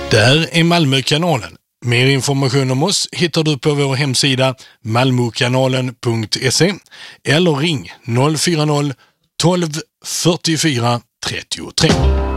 Där är Malmökanalen. Mer information om oss hittar du på vår hemsida malmokanalen.se eller ring 040 12 44 33.